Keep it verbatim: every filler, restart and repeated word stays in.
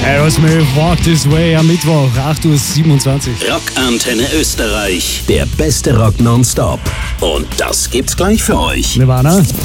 Aerosmith, Walk This Way am Mittwoch, acht Uhr siebenundzwanzig. Rockantenne Österreich, der beste Rock nonstop. Und das gibt's gleich für euch. Nirvana.